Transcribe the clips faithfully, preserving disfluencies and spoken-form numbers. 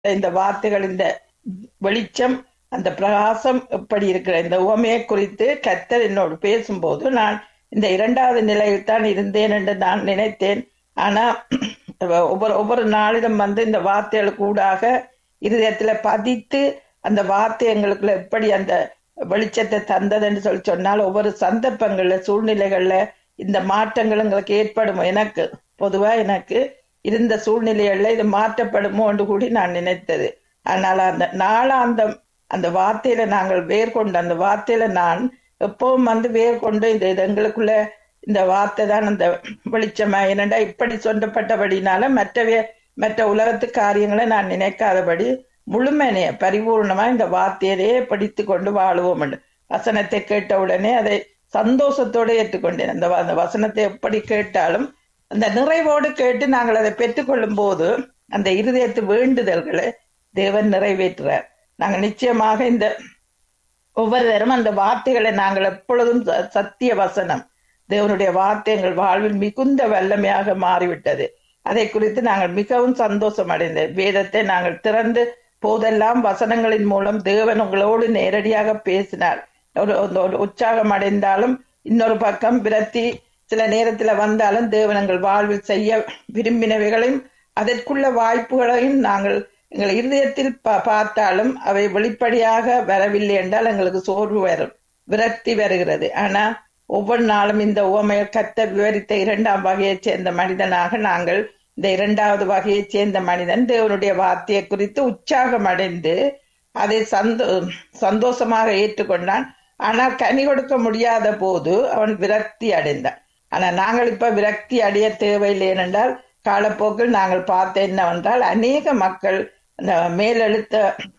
இந்த வார்த்தைகள், இந்த வெளிச்சம், அந்த பிரகாசம் எப்படி இருக்கிற இந்த உவமையை குறித்து கர்த்தர் என்னோடு பேசும்போது நான் இந்த இரண்டாவது நிலையில் தான் இருந்தேன் என்று நான் நினைத்தேன். ஆனா ஒவ்வொரு ஒவ்வொரு நாளிலும் வந்து இந்த வார்த்தைகளுக்கு ஊடாக இருதயத்துல பதித்து அந்த வார்த்தை எங்களுக்குள்ள எப்படி அந்த வெளிச்சத்தை தந்ததுன்னு சொல்லி சொன்னால், ஒவ்வொரு சந்தர்ப்பங்கள்ல சூழ்நிலைகள்ல இந்த மாற்றங்கள் எங்களுக்கு ஏற்படும். எனக்கு பொதுவா எனக்கு இருந்த சூழ்நிலைகள்ல இது மாற்றப்படுமோ என்று கூடி நான் நினைத்தது. ஆனால் அந்த நாளாந்தம் அந்த வார்த்தையில நாங்கள் வேர் கொண்டு அந்த வார்த்தையில நான் எப்பவும் வந்து வேர் கொண்டு இந்த இது எங்களுக்குள்ள இந்த வார்த்தை தான் அந்த வெளிச்சமா. என்னடா இப்படி சொல்லப்பட்டபடினால மற்றவே மற்ற உலகத்து காரியங்களை நான் நினைக்காதபடி முழுமைய பரிபூர்ணமா இந்த வார்த்தையிலேயே படித்து கொண்டு வாழுவோம். வசனத்தை கேட்ட உடனே அதை சந்தோஷத்தோடு ஏற்றுக்கொண்டேன். அந்த அந்த வசனத்தை எப்படி கேட்டாலும் அந்த நிறைவோடு கேட்டு நாங்கள் அதை பெற்றுக்கொள்ளும் போது அந்த இருதயத்து வேண்டுதல்களை தேவன் நிறைவேற்றுறார். நாங்கள் நிச்சயமாக இந்த ஒவ்வொருவரும் அந்த வார்த்தைகளை நாங்கள் எப்பொழுதும் சத்திய வசனம் தேவனுடைய வார்த்தை எங்கள் வாழ்வில் மிகுந்த வல்லமையாக மாறிவிட்டது. அதை குறித்து நாங்கள் மிகவும் சந்தோஷம் அடைந்தேன். வேதத்தை நாங்கள் திறந்து போதெல்லாம் வசனங்களின் மூலம் தேவன் உங்களோடு நேரடியாக பேசினார். ஒரு ஒரு உற்சாகம் அடைந்தாலும் இன்னொரு பக்கம் விரத்தி சில நேரத்துல வந்தாலும் தேவன் எங்கள் வாழ்வில் செய்ய விரும்பினவைகளையும் அதற்குள்ள வாய்ப்புகளையும் நாங்கள் எங்கள் இருதயத்தில் பார்த்தாலும் அவை வெளிப்படையாக வரவில்லை என்றால் எங்களுக்கு சோர்வு வரும், விரக்தி வருகிறது. ஆனா ஒவ்வொரு நாளும் இந்த உவமையை கர்த்தர் விவரித்த இரண்டாம் வகையைச் சேர்ந்த மனிதனாக நாங்கள் இந்த இரண்டாவது வகையைச் சேர்ந்த மனிதன் தேவனுடைய வார்த்தையை குறித்து உற்சாகம் அடைந்து அதை சந்தோ சந்தோஷமாக ஏற்றுக்கொண்டான். ஆனால் கனி கொடுக்க முடியாத போது அவன் விரக்தி அடைந்தான். ஆனா நாங்கள் இப்ப விரக்தி அடைய தேவையில்லை. ஏனென்றால் காலப்போக்கில் நாங்கள் பார்த்த என்னவென்றால் அநேக மக்கள் அந்த மேலெழுத்த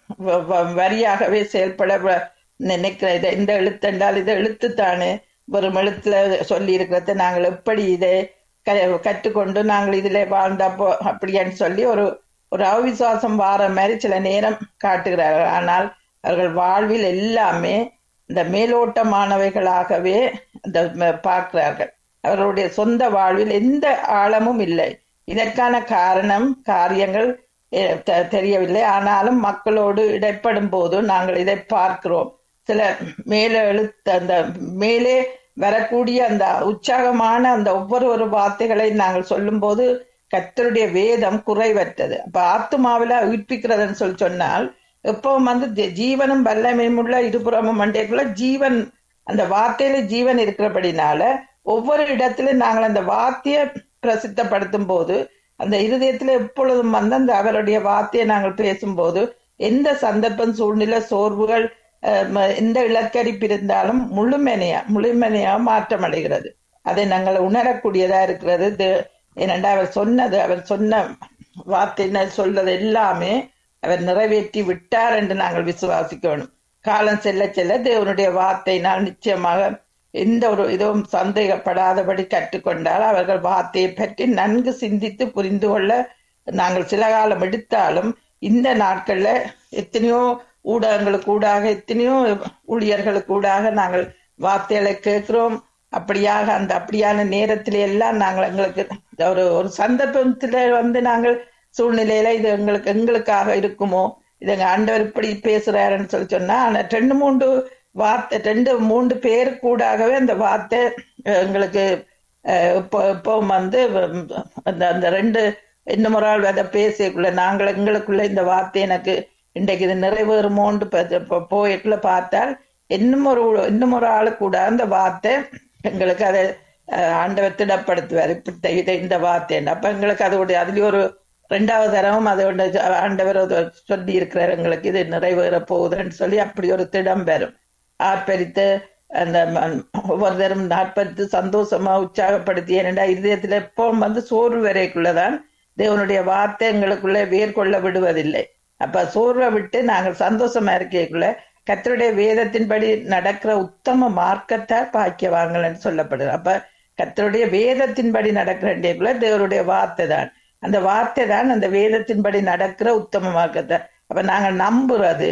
வரியாகவே செயல்பட நினைக்கிற இதை இந்த எழுத்து என்றால் இதை எழுத்துத்தானே வெறும் எழுத்துல சொல்லி இருக்கிறத நாங்கள் எப்படி இதை கற்றுக்கொண்டு நாங்கள் இதுல வாழ்ந்தப்போ அப்படியான்னு சொல்லி ஒரு ஒரு அவிசுவாசம் வார மாதிரி சில நேரம் காட்டுகிறார்கள். ஆனால் அவர்கள் வாழ்வில் எல்லாமே இந்த மேலோட்டமானவைகளாகவே இந்த பார்க்கிறார்கள். அவர்களுடைய சொந்த வாழ்வில் எந்த ஆழமும் இல்லை. இதற்கான காரணம் காரியங்கள் தெரியவில்லை. ஆனாலும் மக்களோடு இடைப்படும் போது நாங்கள் இதை பார்க்கிறோம். சில மேலே எழுத்த அந்த மேலே வரக்கூடிய அந்த உற்சாகமான அந்த ஒவ்வொரு ஒரு வார்த்தைகளை நாங்கள் சொல்லும் போது கர்த்தருடைய வேதம் குறைவற்றது. அப்ப ஆத்துமாவில உயிர்ப்பிக்கிறதுன்னு சொல்லி சொன்னால் எப்பவும் வந்து ஜீவனும் வல்லமையும் உள்ள இருபுறமும் மண்டைக்குள்ள ஜீவன், அந்த வார்த்தையில ஜீவன் இருக்கிறபடினால ஒவ்வொரு இடத்துல நாங்கள் அந்த வார்த்தையை பிரசித்தப்படுத்தும் போது அந்த இருதயத்துல எப்பொழுதும் வந்து அந்த அவருடைய வார்த்தையை நாங்கள் பேசும்போது எந்த சந்தர்ப்பம் சூழ்நிலை சோர்வுகள் எந்த இலக்கரிப்பு இருந்தாலும் முழுமனையா முழுமனையா மாற்றம் அடைகிறது. அதை நாங்கள் உணரக்கூடியதா இருக்கிறது. ஏனென்றா அவர் சொன்னது, அவர் சொன்ன வார்த்தை சொல்றது எல்லாமே அவர் நிறைவேற்றி விட்டார் என்று நாங்கள் விசுவாசிக்கணும். காலம் செல்ல செல்ல தேவனுடைய வார்த்தையினால் நிச்சயமாக எந்த ஒரு இதுவும் சந்தேகப்படாதபடி கற்றுக்கொண்டால் அவர்கள் வார்த்தையை பற்றி நன்கு சிந்தித்து புரிந்து கொள்ள நாங்கள் சில காலம் எடுத்தாலும் இந்த நாட்கள்ல எத்தனையோ ஊடகங்களுக்கு ஊடாக எத்தனையோ ஊழியர்களுக்கு ஊடாக நாங்கள் வார்த்தைகளை கேட்கிறோம். அப்படியாக அந்த அப்படியான நேரத்தில எல்லாம் நாங்கள் எங்களுக்கு ஒரு ஒரு சந்தர்ப்பத்துல வந்து நாங்கள் சூழ்நிலையில இது எங்களுக்கு எங்களுக்காக இருக்குமோ, இது எங்க ஆண்டவர் இப்படி பேசுறாருன்னு சொல்லி சொன்னா, ஆனா ரெண்டு மூன்று வார்த்தை ரெண்டு மூன்று பேர் கூடாகவே அந்த வார்த்தை எங்களுக்கு இப்போ இப்போ வந்து அந்த அந்த ரெண்டு இன்னும் ஒரு ஆள் அதை பேசியக்குள்ள நாங்கள் எங்களுக்குள்ள இந்த வார்த்தை எனக்கு இன்றைக்கு இது நிறைவேறுமோன்று போய்க்குள்ள பார்த்தால் இன்னும் ஒரு இன்னும் ஒரு ஆளு கூட அந்த வார்த்தை எங்களுக்கு அதை ஆண்டவர் திடப்படுத்துவார். இப்படி இதை இந்த வார்த்தை அப்ப எங்களுக்கு அதோடைய அதுலயும் ஒரு ரெண்டாவது தரமும் அதோட ஆண்டவர் சொல்லி இருக்கிறார் எங்களுக்கு இது நிறைவேற போகுதுன்னு சொல்லி அப்படி ஒரு திடம் வரும். ஆர்ப்பரித்து அந்த ஒவ்வொரு தரம் நாற்பத்து சந்தோஷமா உற்சாகப்படுத்தி, ஏனென்றா இருதயத்துல எப்போ வந்து சோர்வு வரைக்குள்ளதான் தேவனுடைய வார்த்தை எங்களுக்குள்ள வேர்கொள்ள விடுவதில்லை. அப்ப சோர்வை விட்டு நாங்கள் சந்தோஷமா இருக்கக்குள்ள கர்த்தருடைய வேதத்தின்படி நடக்கிற உத்தம மார்க்கத்தை பாக்கியவாங்கன்னு சொல்லப்படுது. அப்ப கர்த்தருடைய வேதத்தின்படி நடக்கிற தேவனுடைய வார்த்தை தான், அந்த வார்த்தை தான் அந்த வேதத்தின்படி நடக்கிற உத்தம மார்க்கத்தை. அப்ப நாங்கள் நம்புறது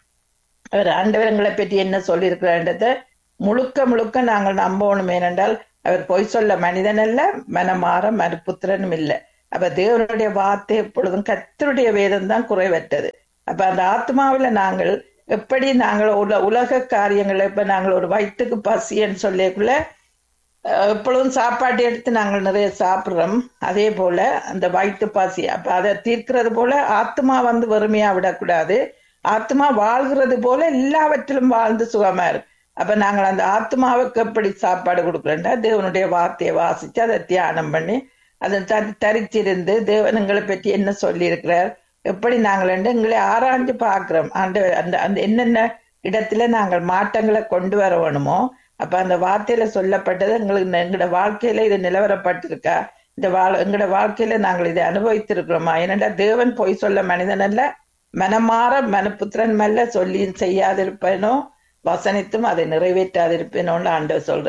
அவர் ஆண்டவர்களை பற்றி என்ன சொல்லியிருக்கிறான்றத முழுக்க முழுக்க நாங்கள் நம்பணும். ஏனென்றால் அவர் பொய் சொல்ல மனிதன் அல்ல, மனமாற மறுபுத்திரனும் இல்லை. அப்ப தேவனுடைய வார்த்தை எப்பொழுதும் கர்த்தருடைய வேதம் தான் குறைவற்றது. அப்ப அந்த ஆத்மாவில நாங்கள் எப்படி நாங்கள் உல உலக காரியங்களை இப்ப நாங்கள் ஒரு வயிற்றுக்கு பசின்னு சொல்லிக்குள்ள எப்பொழுதும் சாப்பாட்டை எடுத்து நாங்கள் நிறைய சாப்பிடுறோம். அதே போல அந்த வயிற்று பசி அப்ப அதை தீர்க்கிறது போல ஆத்மா வந்து வறுமையா விடக்கூடாது. ஆத்மா வாழ்கிறது போல எல்லாவற்றிலும் வாழ்ந்து சுகமா இருக்கு. அப்ப நாங்கள் அந்த ஆத்மாவுக்கு எப்படி சாப்பாடு கொடுக்குறோம்னா தேவனுடைய வார்த்தையை வாசிச்சு அதை தியானம் பண்ணி அதை தரிச்சிருந்து தேவன் எங்களை பற்றி என்ன சொல்லி இருக்கிறார், எப்படி நாங்கள் எங்களை ஆராய்ஞ்சு பார்க்கிறோம். அந்த அந்த அந்த என்னென்ன இடத்துல நாங்கள் மாற்றங்களை கொண்டு வர வேணுமோ அப்ப அந்த வார்த்தையில சொல்லப்பட்டது எங்களுக்கு எங்களோட வாழ்க்கையில இது நிலவரப்பட்டிருக்கா, இந்த வாழ் எங்களோட வாழ்க்கையில நாங்கள் இதை அனுபவித்திருக்கிறோமா. ஏனென்றா தேவன் பொய் சொல்ல மனிதன் அல்ல, மனமாற மனப்புத்திரன் மேல சொல்லி செய்யாதிருப்பேனோ வசனித்தும் அதை நிறைவேற்றாதிருப்பேனோன்னு ஆண்டவர் சொல்ற.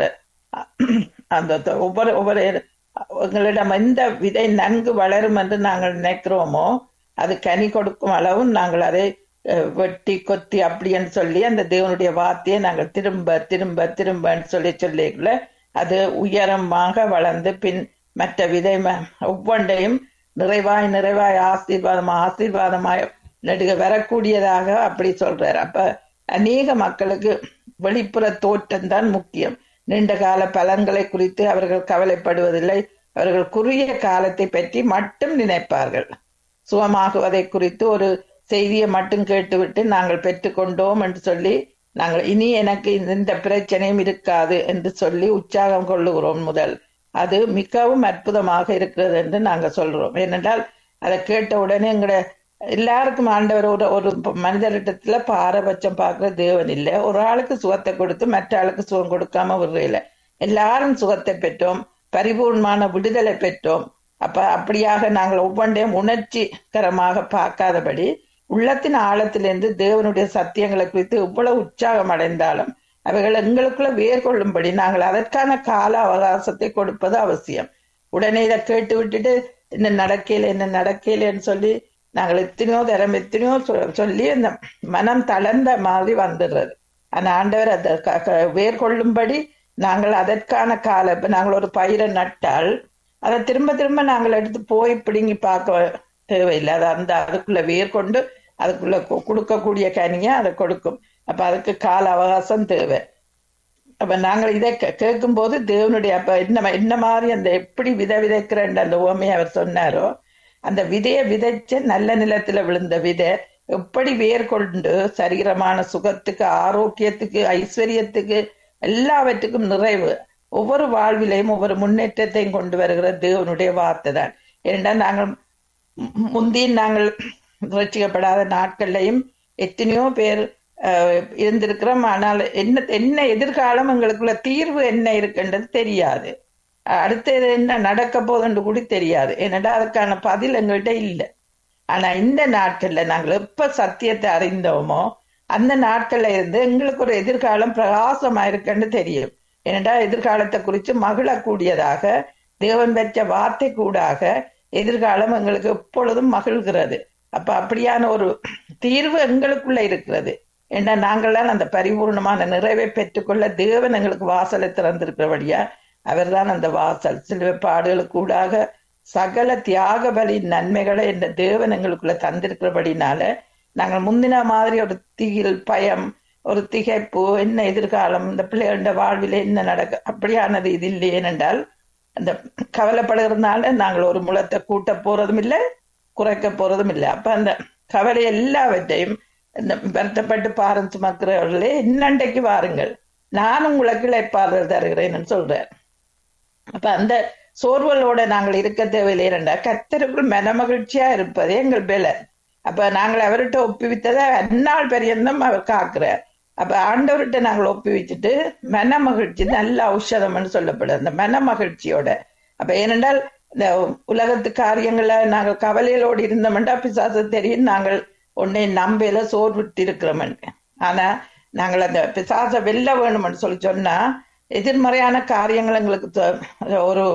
அந்த ஒவ்வொரு ஒவ்வொரு எங்களிடம் எந்த விதை நன்கு வளரும் என்று நாங்கள் நினைக்கிறோமோ அது கனி கொடுக்கும் அளவும் நாங்கள் அதை வெட்டி கொத்தி அப்படின்னு சொல்லி அந்த தேவனுடைய வார்த்தையை நாங்கள் திரும்ப திரும்ப திரும்பன்னு சொல்லி சொல்லிக்குள்ள அது உயரமாக வளர்ந்து பின் மற்ற விதை ஒவ்வொன்றையும் நிறைவாய் நிறைவாய் ஆசீர்வாதமா ஆசீர்வாதமாய் நடுக வரக்கூடியதாக அப்படி சொல்றாரு. அப்ப அநேக மக்களுக்கு வெளிப்புற தோற்றம் தான் முக்கியம். நீண்ட கால பலன்களை குறித்து அவர்கள் கவலைப்படுவதில்லை. அவர்கள் குறுகிய காலத்தை பற்றி மட்டும் நினைப்பார்கள். சுகமாகுவதை குறித்து ஒரு செய்தியை மட்டும் கேட்டுவிட்டு நாங்கள் பெற்றுக்கொண்டோம் என்று சொல்லி நாங்கள் இனி எனக்கு இந்த பிரச்சனையும் இருக்காது என்று சொல்லி உற்சாகம் கொள்ளுகிறோம். முதல் அது மிகவும் அற்புதமாக இருக்கிறது என்று நாங்கள் சொல்றோம். ஏனென்றால் அதை கேட்ட உடனே எங்கட எல்லாருக்கும் ஆண்டவர் ஒரு ஒரு மனிதரிடத்துல பாரபட்சம் பார்க்கிற தேவன் இல்லை. ஒரு ஆளுக்கு சுகத்தை கொடுத்து மற்ற ஆளுக்கு சுகம் கொடுக்காம விடுறதில்லை. எல்லாரும் சுகத்தை பெற்றோம், பரிபூர்ணமான விடுதலை பெற்றோம். அப்ப அப்படியாக நாங்கள் ஒவ்வொன்றையும் உணர்ச்சிகரமாக பார்க்காதபடி உள்ளத்தின் ஆழத்திலிருந்து தேவனுடைய சத்தியங்களை குறித்து இவ்வளவு உற்சாகம் அடைந்தாலும் அவைகள் எங்களுக்குள்ள வேர் கொள்ளும்படி நாங்கள் அதற்கான கால அவகாசத்தை கொடுப்பது அவசியம். உடனே இதை கேட்டு விட்டுட்டு என்ன நடக்கல என்ன நடக்கலன்னு சொல்லி நாங்கள் எத்தனையோ தரம் எத்தனையோ சொல்லி அந்த மனம் தளர்ந்த மாதிரி வந்துடுறது. ஆனா ஆண்டவர் அதை வேர் கொள்ளும்படி நாங்கள் அதற்கான கால இப்ப நாங்கள் ஒரு பயிரை நட்டால் அதை திரும்ப திரும்ப நாங்கள் எடுத்து போய் பிடுங்கி பார்க்க தேவையில்லை. அது அந்த அதுக்குள்ள வேர் கொண்டு அதுக்குள்ள கொடுக்கக்கூடிய கனியை அதை கொடுக்கும். அப்ப அதுக்கு கால அவகாசம் தேவை. அப்ப நாங்கள் இதை கேட்கும் போது தேவனுடைய அப்ப என்ன என்ன மாதிரி அந்த எப்படி விதை விதைக்கிற அந்த உவமையை அவர் சொன்னாரோ அந்த விதையை விதைச்ச நல்ல நிலத்துல விழுந்த விதை எப்படி வேர் கொண்டு சரீரமான சுகத்துக்கு ஆரோக்கியத்துக்கு ஐஸ்வர்யத்துக்கு எல்லாவற்றுக்கும் நிறைவு ஒவ்வொரு வாழ்விலையும் ஒவ்வொரு முன்னேற்றத்தையும் கொண்டு வருகிற தேவனுடைய வார்த்தை தான். ஏனென்றால் நாங்கள் முந்தியும் நாங்கள் ரட்சிக்கப்படாத நாட்கள்லையும் எத்தனையோ பேர் இருந்திருக்கிறோம். ஆனால் என்ன என்ன எதிர்காலம் எங்களுக்குள்ள தீர்வு என்ன இருக்குன்றது தெரியாது. அடுத்தது என்ன நடக்க போதுன்னு கூட தெரியாது. ஏன்னா அதுக்கான பதில் எங்கள்கிட்ட இல்லை. ஆனா இந்த நாட்கள்ல நாங்கள் எப்ப சத்தியத்தை அறிந்தோமோ அந்த நாட்கள்ல இருந்து எங்களுக்கு ஒரு எதிர்காலம் பிரகாசமா இருக்குன்னு தெரியும். ஏனென்றா எதிர்காலத்தை குறித்து மகிழக்கூடியதாக தேவன் பெற்ற வார்த்தை கூடாக எதிர்காலம் எங்களுக்கு எப்பொழுதும் மகிழ்கிறது. அப்ப அப்படியான ஒரு தீர்வு எங்களுக்குள்ள இருக்கிறது. ஏன்னா நாங்கள்தான் அந்த பரிபூர்ணமான நிறைவை பெற்றுக்கொள்ள தேவன் எங்களுக்கு வாசலை திறந்திருக்கிறபடியா அவர் தான் அந்த வாசல். சிலுவை பாடுகளுக்கூடாக சகல தியாக பலி நன்மைகளை இந்த தேவன் எங்களுக்குள்ள தந்திருக்கிறபடினால நாங்கள் முந்தின மாதிரி ஒரு திகில் பயம் ஒரு திகைப்பு என்ன எதிர்காலம் இந்த பிள்ளைகள வாழ்வில் என்ன நடக்க அப்படியானது இது இல்லை. ஏனென்றால் அந்த கவலைப்படுகிறதுனால நாங்கள் ஒரு முளத்தை கூட்ட போறதும் இல்லை குறைக்க போறதும் இல்லை. அப்ப அந்த கவலை எல்லாவற்றையும் இந்த வருத்தப்பட்டு பாரம் சுமக்கிறவர்களே இன்னண்டைக்கு வாருங்கள் நான் உங்களுக்கு இளைப்பாறுதல் தருகிறேன்னு சொல்றேன். அப்ப அந்த சோர்வலோட நாங்கள் இருக்க தேவையில்லை. இரண்டா கர்த்தருக்குள் மன மகிழ்ச்சியா இருப்பதே எங்கள் பலன். அப்ப நாங்கள் அவர்கிட்ட ஒப்புவித்ததை அந்நாள் பெரியந்தம் அவர் காக்குறார். அப்ப ஆண்டவர்கிட்ட நாங்கள் ஒப்புவிச்சுட்டு மன மகிழ்ச்சி நல்ல ஔஷதம்னு சொல்லப்படுது அந்த மன மகிழ்ச்சியோட. அப்ப ஏனென்றால் இந்த உலகத்து காரியங்களை நாங்கள் கவலைகளோடு இருந்தோம்டா பிசாசு தெரியும் நாங்கள் உன்னை நம்பையில சோர்விட்டு இருக்கிறோம். ஆனா நாங்கள் அந்த பிசாசை வெல்ல வேணும்னு சொல்லி சொன்னா எதிர்மறையான காரியங்கள் எங்களுக்கு ஒரு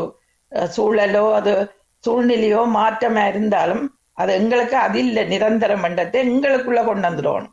சூழலோ அது சூழ்நிலையோ மாற்றமா இருந்தாலும் அது எங்களுக்கு அது இல்லை நிரந்தரம் பண்றதை எங்களுக்குள்ள கொண்டு வந்துடணும்.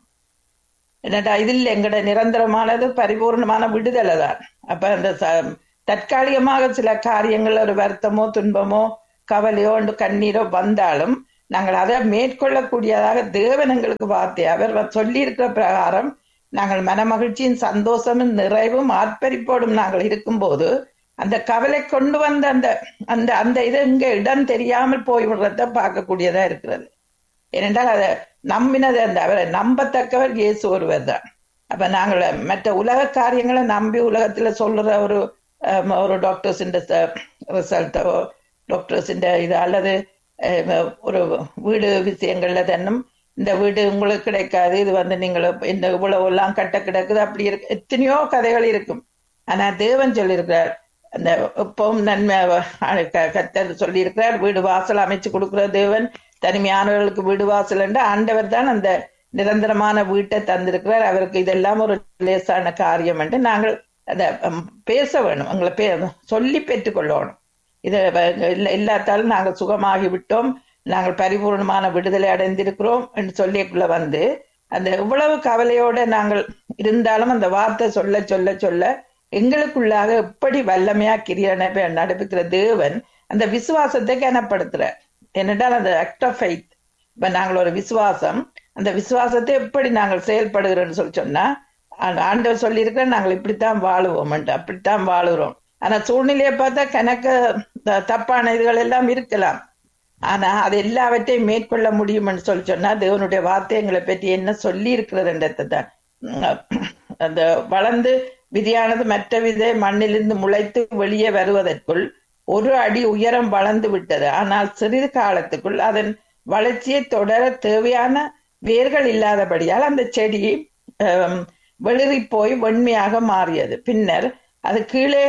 என்னடா இது இல்லை எங்கட நிரந்தரமானது பரிபூர்ணமான விடுதலை தான். அப்ப அந்த தற்காலிகமாக சில காரியங்கள் ஒரு வருத்தமோ துன்பமோ கவலையோ கண்ணீரோ வந்தாலும் நாங்கள் அதை மேற்கொள்ளக்கூடியதாக தேவன் எங்களுக்கு வார்த்தை அவர் சொல்லி இருக்கிற பிரகாரம் நாங்கள் மனமகிழ்ச்சியும் சந்தோஷமும் நிறைவும் ஆர்ப்பரிப்போடும் நாங்கள் இருக்கும்போது அந்த கவலை கொண்டு வந்த அந்த அந்த அந்த இது இங்க இடம் தெரியாமல் போய்விடுறத பார்க்கக்கூடியதா இருக்கிறது. ஏனென்றால் அதை நம்பினது அந்த அவரை நம்பத்தக்கவர் இயேசு ஒருவர் தான். அப்ப நாங்கள் மற்ற உலக காரியங்களை நம்பி உலகத்துல சொல்ற ஒரு ஒரு டாக்டர்ஸ் ரிசல்ட்டோ டாக்டர்ஸ் இது அல்லது ஒரு வீடு விஷயங்கள்ல தன்னும் இந்த வீடு உங்களுக்கு கிடைக்காது, இது வந்து நீங்கள் இந்த இவ்வளவு எல்லாம் கட்ட கிடக்குது அப்படி இருக்கு, எத்தனையோ கதைகள் இருக்கும். ஆனா தேவன் சொல்லியிருக்கிறார் அந்த எப்பவும் நன்மை கத்தர் சொல்லி இருக்கிறார், வீடு வாசல் அமைச்சு கொடுக்கிற தேவன் தனிமையானவர்களுக்கு வீடு வாசல் என்று ஆண்டவர் தான் அந்த நிரந்தரமான வீட்டை தந்திருக்கிறார். அவருக்கு இதெல்லாம் ஒரு லேசான காரியம் என்று நாங்கள் அதை பேச வேணும், எங்களை பே சொல்லி பெற்றுக்கொள்ளணும். இது இல்லாத்தாலும் நாங்கள் சுகமாகி விட்டோம், நாங்கள் பரிபூர்ணமான விடுதலை அடைந்திருக்கிறோம் என்று சொல்லிக்குள்ள வந்து அந்த இவ்வளவு கவலையோட நாங்கள் இருந்தாலும் அந்த வார்த்தை சொல்ல சொல்ல சொல்ல எங்களுக்குள்ளாக எப்படி வல்லமையா கிரியை நடப்பிக்கிற தேவன் அந்த விசுவாசத்தை கனப்படுத்துறார். என்னென்றால் அந்த ஆக்ட் ஆஃப் ஃபெய்த், இப்ப நாங்கள் ஒரு விசுவாசம், அந்த விசுவாசத்தை எப்படி நாங்கள் செயல்படுகிறோம்னு சொல்லி சொன்னா ஆண்டவர் சொல்லியிருக்கிற நாங்கள் இப்படித்தான் வாழுவோம், அப்படித்தான் வாழுறோம். ஆனா சூழ்நிலையை பார்த்தா கணக்கு தப்பான இதுகள் எல்லாம் இருக்கலாம், ஆனா அது எல்லாவற்றையும் மேற்கொள்ள முடியும்னு சொல்லி சொன்னா தேவனுடைய வார்த்தை எங்களை பற்றி என்ன சொல்லி இருக்கிறதுன்றதை தான். அந்த வளர்ந்து விதியானது மற்ற விதை மண்ணிலிருந்து முளைத்து வெளியே வருவதற்குள் ஒரு அடி உயரம் வளர்ந்து விட்டது, ஆனால் சிறிது காலத்துக்குள் அதன் வளர்ச்சியை தொடர தேவையான வேர்கள் இல்லாதபடியால் அந்த செடி வெளிரி போய் வெண்மையாக மாறியது. பின்னர் அது கீழே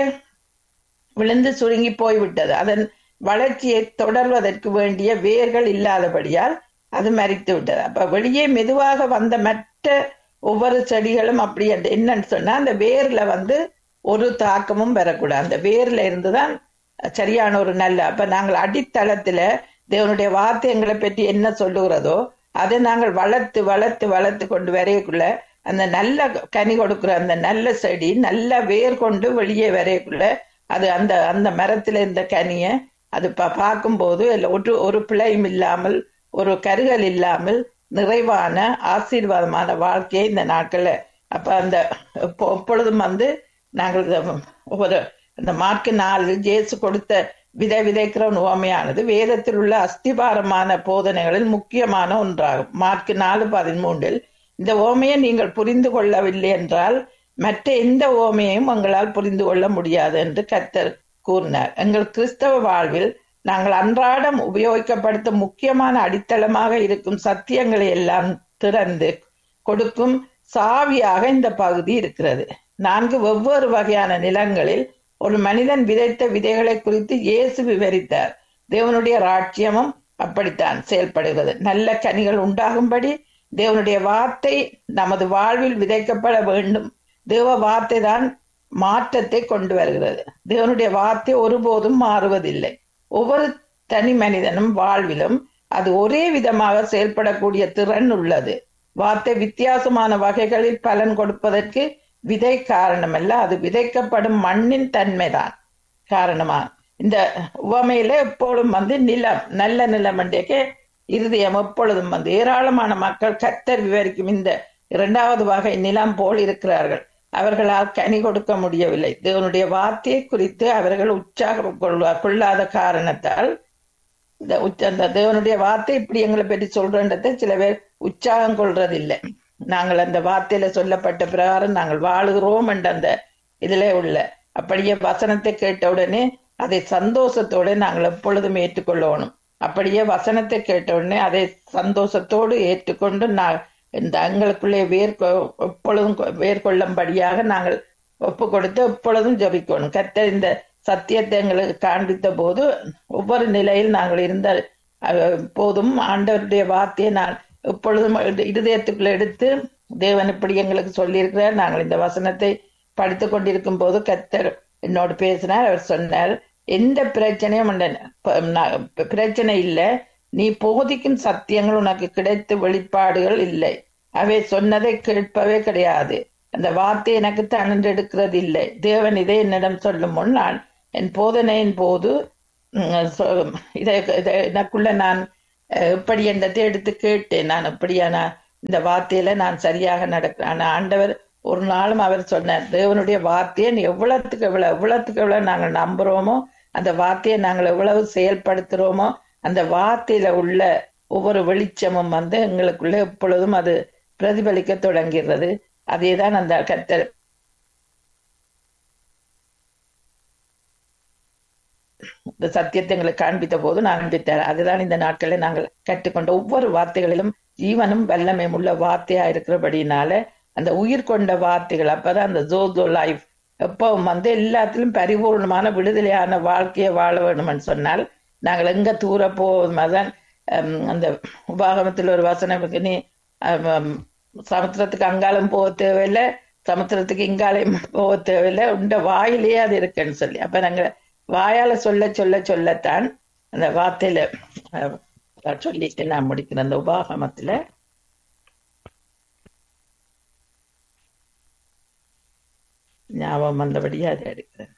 விழுந்து சுருங்கி போய்விட்டது, அதன் வளர்ச்சியை தொடர்வதற்கு வேண்டிய வேர்கள் இல்லாதபடியால் அது மரித்து விட்டது. அப்ப வெளியே மெதுவாக வந்த மற்ற ஒவ்வொரு செடிகளும் அப்படி என்னன்னு சொன்னா அந்த வேர்ல வந்து ஒரு தாக்கமும் வரக்கூடாது, அந்த வேர்ல இருந்துதான் சரியான ஒரு நல்ல. அப்ப நாங்கள் அடித்தளத்துல தேவனுடைய வார்த்தை எங்களை பற்றி என்ன சொல்லுகிறதோ அதை நாங்கள் வளர்த்து வளர்த்து வளர்த்து கொண்டு வரையக்குள்ள அந்த நல்ல கனி கொடுக்குற அந்த நல்ல செடி நல்ல வேர் கொண்டு வெளியே வரையக்குள்ள அது அந்த அந்த மரத்துல இருந்த கனிய அது பார்க்கும்போது ஒரு ஒரு பிழையும் இல்லாமல் ஒரு கருகல் இல்லாமல் நிறைவான ஆசீர்வாதமான வாழ்க்கையை இந்த நாட்கள்ல அப்ப அந்த எப்பொழுதும் வந்து நாங்கள் ஒரு அந்த மார்க்கு நாலு ஜேசு கொடுத்த விதை விதைக்கிற உவமையானது வேதத்தில் உள்ள அஸ்திபாரமான போதனைகளில் முக்கியமான ஒன்றாகும். மார்க்கு நாலு பதிமூன்றில் இந்த உவமையை நீங்கள் புரிந்து கொள்ளவில்லை என்றால் மற்ற எந்த உவமையையும் உங்களால் புரிந்து கொள்ள முடியாது என்று கர்த்தர் கூறினார். எங்கள் கிறிஸ்தவ வாழ்வில் நாங்கள் அன்றாடம் உபயோகிக்கப்படுத்தும் முக்கியமான அடித்தளமாக இருக்கும் சத்தியங்களை எல்லாம் திறந்து கொடுக்கும் சாவியாக இந்த பகுதி இருக்கிறது. நான்கு வெவ்வேறு வகையான நிலங்களில் ஒரு மனிதன் விதைத்த விதைகளை குறித்து இயேசு விவரித்தார். தேவனுடைய ராஜ்யமும் அப்படித்தான் செயல்படுகிறது. நல்ல கனிகள் உண்டாகும்படி தேவனுடைய வார்த்தை நமது வாழ்வில் விதைக்கப்பட வேண்டும். தேவ வார்த்தை தான் மாற்றத்தை கொண்டு வருகிறது. தேவனுடைய வார்த்தை ஒருபோதும் மாறுவதில்லை. ஒவ்வொரு தனி மனிதனும் வாழ்விலும் அது ஒரே விதமாக செயல்படக்கூடிய திறன் உள்ளது. வார்த்தை வித்தியாசமான வகைகளில் பலன் கொடுப்பதற்கு விதை காரணமல்ல, அது விதைக்கப்படும் மண்ணின் தன்மைதான் காரணமா. இந்த உவமையில எப்பொழுதும் வந்து நிலம் நல்ல நிலம் என்றே இருதயம் எப்பொழுதும் வந்து ஏராளமான மக்கள் கர்த்தர் விவரிக்கும் இந்த இரண்டாவது வகை நிலம் போல் இருக்கிறார்கள். அவர்களால் கனி கொடுக்க முடியவில்லை. தேவனுடைய வார்த்தையை குறித்து அவர்கள் உற்சாகம் கொள்ளாத காரணத்தால் இந்த அந்த தேவனுடைய வார்த்தை இப்படி எங்களை பற்றி சொல்றன்றதை சில பேர் உற்சாகம் கொள்றதில்லை. நாங்கள் அந்த வார்த்தையில சொல்லப்பட்ட பிரகாரம் நாங்கள் வாழுகிறோம் என்ற அந்த இதுல உள்ள அப்படியே வசனத்தை கேட்ட உடனே அதை சந்தோஷத்தோடு நாங்கள் எப்பொழுதும் ஏற்றுக்கொள்ளணும். அப்படியே வசனத்தை கேட்ட உடனே அதை சந்தோஷத்தோடு ஏற்றுக்கொண்டு நான் இந்த எங்களுக்குள்ளே வேர் எப்பொழுதும் வேர்கொள்ளும்படியாக நாங்கள் ஒப்பு கொடுத்து எப்பொழுதும் ஜபிக்கணும். கர்த்தர் இந்த சத்தியத்தை எங்களுக்கு காண்பித்த போது ஒவ்வொரு நிலையில் நாங்கள் இருந்த போதும் ஆண்டவருடைய வார்த்தையை நான் எப்பொழுதும் இருதயத்துக்குள்ள எடுத்து தேவன் இப்படி எங்களுக்கு சொல்லியிருக்கிறார். நாங்கள் இந்த வசனத்தை படித்து கொண்டிருக்கும் போது கர்த்தர் என்னோடு பேசினார். அவர் சொன்னார், எந்த பிரச்சனையும் பிரச்சனை இல்லை, நீ போதிக்கும் சத்தியங்கள் உனக்கு கிடைத்த வெளிப்பாடுகள் இல்லை, அவை சொன்னதை கேட்பவே கிடையாது, அந்த வார்த்தை எனக்கு தனெடுக்கிறது இல்லை. தேவன் இதை என்னிடம் சொல்லும் முன் நான் என் போதனையின் போது உம் சொ- இதை இதை எனக்குள்ள நான் அஹ், எப்படி என்றதை எடுத்து கேட்டேன். நான் எப்படியான இந்த வார்த்தையில நான் சரியாக நடக்கிறேன். ஆனா ஆண்டவர் ஒரு நாளும் அவர் சொன்னார், தேவனுடைய வார்த்தையை நீ எவ்வளவுக்கு எவ்வளவு எவ்வளவுக்கு எவ்வளவு நாங்கள் நம்புறோமோ, அந்த வார்த்தையை நாங்கள் எவ்வளவு செயல்படுத்துறோமோ, அந்த வார்த்தையில உள்ள ஒவ்வொரு வெளிச்சமும் வந்து எங்களுக்குள்ள எப்பொழுதும் அது பிரதிபலிக்க தொடங்கிறது. அதேதான் அந்த கர்த்தர் இந்த சத்தியத்தை எங்களுக்கு காண்பித்த போது நான் காண்பித்தார். அதுதான் இந்த நாட்களில் நாங்கள் கற்றுக்கொண்ட ஒவ்வொரு வார்த்தைகளிலும் ஜீவனும் வல்லமையும் உள்ள வார்த்தையா இருக்கிறபடினால அந்த உயிர் கொண்ட வார்த்தைகள். அப்பதான் அந்த ஜோதோ லைஃப் எப்பவும் வந்து எல்லாத்திலும் பரிபூர்ணமான விடுதலையான வாழ்க்கையை வாழ வேணும்னு சொன்னால் நாங்கள் எங்க தூர போவோம். அதான் ஹம், அந்த உபாகமத்தில் ஒரு வசனம் இருக்கு, நீ ஹம், சமுத்திரத்துக்கு அங்காலம் போக தேவையில்லை, சமுத்திரத்துக்கு இங்காலம் போக தேவையில்லை, உண்ட வாயிலேயே அது இருக்குன்னு சொல்லி. அப்ப நாங்க வாயால சொல்ல சொல்ல சொல்லத்தான் அந்த வார்த்தையில அஹ், சொல்லிட்டு நான் முடிக்கிறேன். அந்த உபாகமத்துல ஞாபகம் வந்தபடியே அதை எடுக்கிறேன்.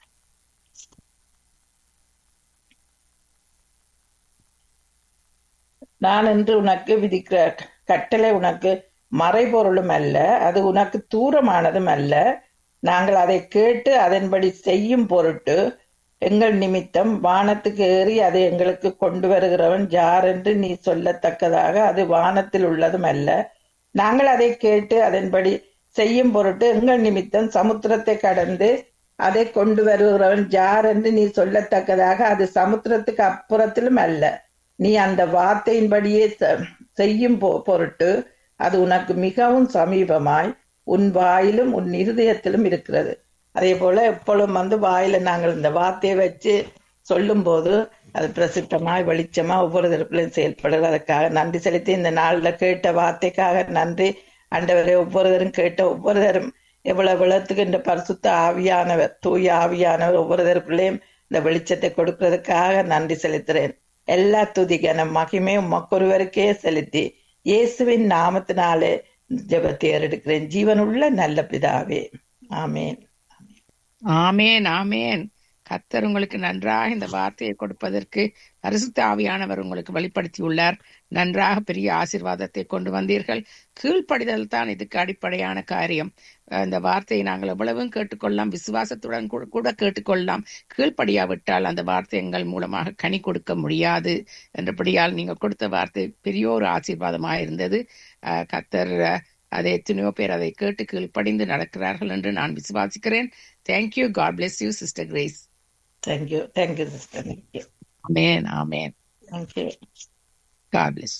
நான் என்று உனக்கு விதிக்கிற கட்டளை உனக்கு மறைபொருளும் அல்ல, அது உனக்கு தூரமானதும் அல்ல. நாங்கள் அதை கேட்டு அதன்படி செய்யும் பொருட்டு எங்கள் நிமித்தம் வானத்துக்கு ஏறி அதை எங்களுக்கு கொண்டு வருகிறவன் யார் என்று நீ சொல்லத்தக்கதாக அது வானத்தில் உள்ளதும் அல்ல. நாங்கள் அதை கேட்டு அதன்படி செய்யும் பொருட்டு எங்கள் நிமித்தம் சமுத்திரத்தை கடந்து அதை கொண்டு வருகிறவன் யார் என்று நீ சொல்லத்தக்கதாக அது சமுத்திரத்துக்கு அப்புறத்திலும் அல்ல. நீ அந்த வார்த்தையின்படியே செ- செய்யும் பொ- பொருட்டு அது உனக்கு மிகவும் சமீபமாய் உன் வாயிலும் உன் இருதயத்திலும் இருக்கிறது. அதே போல எப்பொழுதும் வந்து வாயில நாங்கள் இந்த வார்த்தையை வச்சு சொல்லும் போது அது பிரசித்தமாய் வெளிச்சமா ஒவ்வொருத்தருக்குள்ளையும் செயல்படுது. அதுக்காக நன்றி செலுத்தி இந்த நாள்ல கேட்ட வார்த்தைக்காக நன்றி. ஆண்டவரை ஒவ்வொருத்தரும் கேட்ட ஒவ்வொருத்தரும் எவ்வளவு விளத்துக்கு இந்த பரிசுத்த ஆவியானவர் தூய ஆவியானவர் ஒவ்வொருத்தருக்குள்ளேயும் இந்த வெளிச்சத்தை கொடுக்கிறதுக்காக நன்றி செலுத்துறேன். எல்லா துதிக்கான மகிமை உமக்கொருவருக்கே செலுத்தி இயேசுவின் நாமத்தினாலே ஜெபத்தை ஏறெடுக்கிறேன் ஜீவனுள்ள நல்ல பிதாவே, ஆமேன். ஆமேன் ஆமேன். கர்த்தர் உங்களுக்கு நன்றாக இந்த வார்த்தையை கொடுப்பதற்கு பரிசுத்த ஆவியானவர் உங்களுக்கு வெளிப்படுத்தியுள்ளார். நன்றாக பெரிய ஆசீர்வாதத்தை கொண்டு வந்தீர்கள். கீழ்ப்படிதல் தான் இதுக்கு அடிப்படையான காரியம். அஹ் இந்த வார்த்தையை நாங்கள் எவ்வளவும் கேட்டுக்கொள்ளலாம், விசுவாசத்துடன் கூட கூட கேட்டுக்கொள்ளலாம். கீழ்ப்படியாவிட்டால் அந்த வார்த்தை எங்கள் மூலமாக கனி கொடுக்க முடியாது. என்றபடியால் நீங்க கொடுத்த வார்த்தை பெரிய ஒரு ஆசீர்வாதமாக இருந்தது. அஹ் கர்த்தர் அஹ், அதை எத்தனையோ பேர் அதை கேட்டு கீழ்ப்படிந்து நடக்கிறார்கள் என்று நான் விசுவாசிக்கிறேன். Thank you. God bless you sister grace. Thank you thank you sister. Thank you amen amen. Thank you. God bless.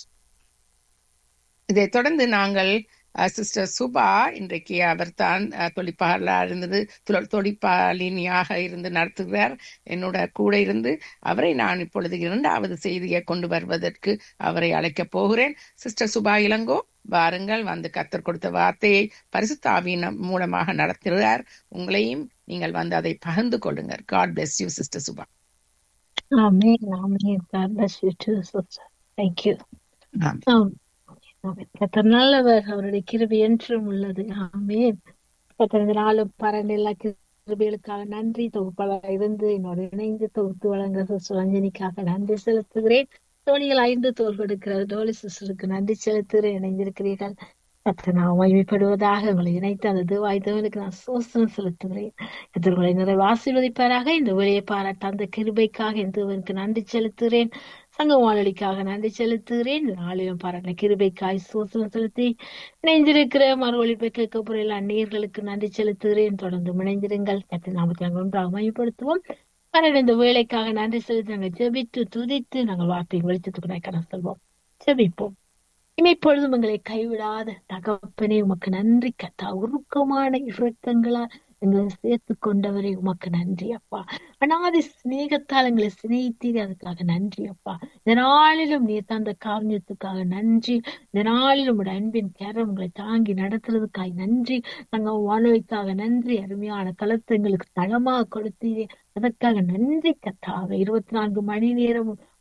இதை தொடர்ந்து நாங்கள் சிஸ்டர் சுபா, இன்றைக்கு அவர் தான் தொழிப்பாளராக இருந்தது, தொ- தொழிற்பாலினியாக இருந்து நடத்துகிறார். என்னோட கூட இருந்து அவரை நான் இப்பொழுது இரண்டாவது செய்தியை கொண்டு வருவதற்கு அவரை அழைக்கப் போகிறேன். சிஸ்டர் சுபா இளங்கோ, வாருங்கள், வந்து கத்தர் கொடுத்த வார்த்தையை பரிசுத்த ஆவியின் மூலமாக நடத்துகிறார். உங்களையும் நீங்கள் வந்து அதை பகிர்ந்து கொள்ளுங்கள். God bless you sister Subha. Amen. Amen. God bless you too, sister. Thank you. ஆமென். ஆம். ஆமென். கர்த்தர் நல்லவர், அவருடைய கிருபை என்றும் உள்ளது. ஆமென். கர்த்தர் இந்த நாளும் பரந்த எல்லா கிருபைகளுக்காக நன்றி. தொகுப்பாளர் இருந்து என்னோட இணைந்து தொகுத்து வழங்குற சிஸ்டர் ரஞ்சனிக்காக நன்றி செலுத்துகிறேன். தோழிகள் ஐந்து தோல் கொடுக்கிற டோலி சிஸ்டருக்கு நன்றி செலுத்துகிறேன். இணைந்திருக்கிறீர்கள். கர்த்தர் நான் மகிமைப்படுவதாக உங்களை இணைத்து அந்த தேவாய் தேவனுக்கு நான் சோசனம் செலுத்துகிறேன். கர்த்தர்களை நிறைவு ஆசீர்வதிப்பாராக. இந்த ஒரே பாராட்ட அந்த கிருபைக்காக என் தேவனுக்கு நன்றி செலுத்துகிறேன். சங்க வானொலிக்காக நன்றி செலுத்துகிறேன். இந்த நாளிலும் பாராட்ட கிருபைக்காய் சோசனம் செலுத்தி இணைந்திருக்கிற மறு ஒழிப்பை கேட்க போற எல்லா நேயர்களுக்கு நன்றி செலுத்துகிறேன். தொடர்ந்து இணைந்திருங்கள். கர்த்தர் நாமத்தை நாங்கள் ஒன்றாக மகிமைப்படுத்துவோம். பாராட்ட இந்த வேலைக்காக நன்றி செலுத்தி நாங்கள் ஜெபித்து துதித்து நாங்கள் வார்த்தை வெளிச்சத்துக்கு நாய் கடந்து செல்வோம். ஜெபிப்போம். இமைப்பொழுதும் எங்களை கைவிடாத தகப்பனே உமக்கு நன்றி. கத்தா உருக்கமான இரக்கங்களா எங்களை சேர்த்து கொண்டவரே உமக்கு நன்றி அப்பா. அனாதி சிநேகத்தால் எங்களை சிநேகித்தீர், அதுக்காக நன்றி அப்பா. இந்த நாளிலும் நீ தந்த காரியத்துக்காக நன்றி. இந்த நாளிலும் உடைய அன்பின் கரம் உங்களை தாங்கி நடத்துறதுக்காக நன்றி. நாங்க வானொலிக்காக நன்றி. அருமையான தளத்தை எங்களுக்கு தளமாக கொடுத்தீரே, அதற்காக நன்றி கத்தாவே. இருபத்தி நான்கு மணி நேரமும்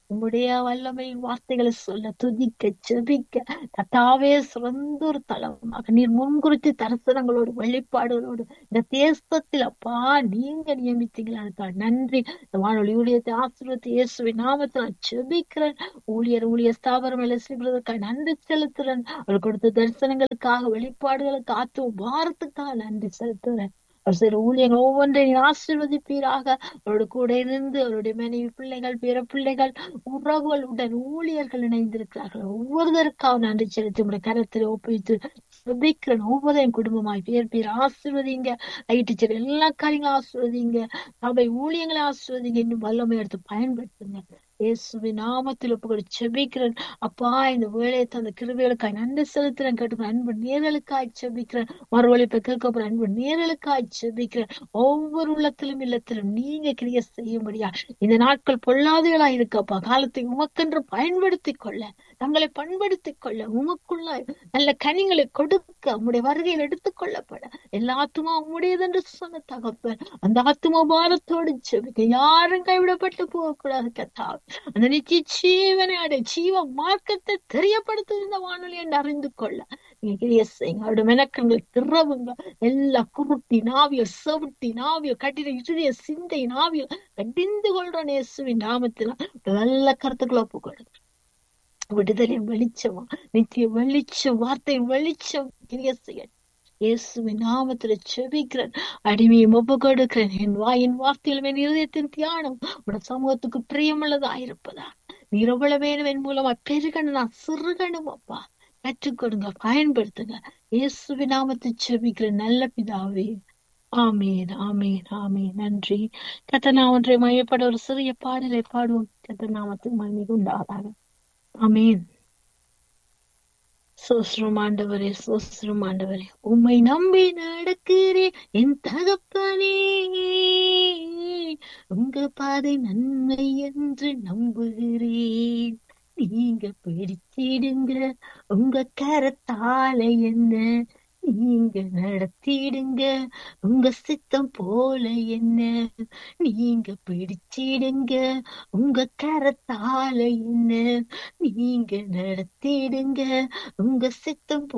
உம்முடைய வல்லமையின் வார்த்தைகளை சொல்ல துதிக்க செபிக்க கத்தாவே சிறந்த ஒரு தளமாக நீர் முன்குறித்து தரிசனங்களோடு வெளிப்பாடுகளோடு இந்த தேசத்தில் அப்பா நீங்க நியமித்தீங்களா நன்றி. இந்த வானொலி ஊழியத்தை ஆசீர்வதித்து இயேசுவின் நாமத்தில் செபிக்கிறேன். ஊழியர் ஊழிய ஸ்தாபனம் எல்லாம் நன்றி செலுத்துறேன். அவர் கொடுத்த தரிசனங்களுக்காக வெளிப்பாடுகளுக்கு ஆத்துவ பாரத்துக்காக நன்றி செலுத்துறேன். அவர் சில ஊழியர்கள் ஒவ்வொன்றையும் ஆசீர்வதிப்பீராக. அவரோட கூட இருந்து அவருடைய மனைவி பிள்ளைகள் பிற பிள்ளைகள் உறவுகள் உடன் ஊழியர்கள் இணைந்திருக்கிறார்கள். ஒவ்வொருவருக்காக நன்றி செலுத்தி உடைய கரத்தில் ஒப்பித்து செபிக்கிறேன். ஒவ்வொருதையும் குடும்பமாய் பேர் பேர் ஆசீர்வதிங்க. ஐட்டு எல்லா காரியங்களும் ஆசீர்வதிங்க. அவை ஊழியங்களை ஆசீர்வதிங்க. இன்னும் வல்லமை எடுத்து பயன்படுத்துங்க. இயேசுவின் நாமத்தில் ஒப்புக்கொடு செபிக்கிறேன். அப்பா இந்த வேலையை தந்த கிருபைகளுக்காய் நன்றி செலுத்துறேன். கேட்டு அன்பு நேரலுக்காய் செபிக்கிறேன். மறுவழிப்பை கேட்க அன்பு நேரலுக்காய் செபிக்கிறேன். ஒவ்வொரு உள்ளத்திலும் இல்லத்திலும் நீங்க கிரிய செய்யும்படியா இந்த நாட்கள் பொல்லாதுகளா இருக்கப்பா. காலத்தை உமக்கென்று பயன்படுத்தி கொள்ள தங்களை பண்படுத்திக் கொள்ள உமக்குள்ள நல்ல கனிகளை கொடுக்க உம்முடைய வருகையில் எடுத்துக் கொள்ளப்பட எல்லா ஆத்துமா உம்முடையது என்று சொன்ன தகப்பன் அந்த ஆத்துமா பாரத்தோடு செபிக்க யாரும் கைவிடப்பட்டு போகக்கூடாது கத்தாவே. அந்த நித்திய ஜீவனை அடைய ஜீவ மார்க்கத்தை தெரியப்படுத்துவது இந்த வானொலி என்று அறிந்து கொள்ள நீங்க கிரிய செய்யுங்க. அவருடைய மெனக்கங்களை திறவுங்க. எல்லா குருட்டி நாவியல் செவுட்டி நாவியல் கட்டின இறுதிய சிந்தை நாவியல் கடிந்து கொள்றோம் இயேசுவின் நாமத்தில் நல்ல கருத்துக்களை ஒப்புக்கொள்ளுங்க. விடுதலையும் வெளிச்சமா நித்திய வெளிச்சம் வார்த்தையும் வெளிச்சம் கிரிய செய்ய இயேசுவின் நாமத்துல செபிக்கிறேன். அடிமையை ஒப்பு கொடுக்கிறேன். என் வாயின் வார்த்தையில் என் இருதயத்தின் தியானம் உடைய சமூகத்துக்கு பிரியமுள்ளதா இருப்பதா நீர் எவ்வளவு வேணும் என் மூலமா பெருகணும் நான் சிறுகணும் அப்பா. கற்றுக் கொடுங்க பயன்படுத்துங்க. இயேசுவின் நாமத்தை செபிக்கிறேன் நல்ல பிதாவே. ஆமீன் ஆமீன் ஆமீன். நன்றி. கர்த்தர் நாமம் ஒன்றை மையப்பட ஒரு சிறிய பாடலை பாடுவோம். கர்த்தர் நாமத்துக்கு மகிமை உண்டாவதாக. ஆமீன். சோஸ்ரம் ஆண்டவரே சோஸ்ரம் ஆண்டவரே உம்மை நம்பி நடக்கிறேன் என் தகப்பனே. உங்க பாதை நன்மை என்று நம்புகிறேன். நீங்க பிடிச்சிடுங்க உங்க கரத்தால என்ன நீங்க நடத்திடுங்க உங்க சித்தம் போல என்ன. நீங்க பிடிச்சிடுங்க உங்க கரத்தால என்ன நீங்க நடத்திடுங்க உங்க சித்தம்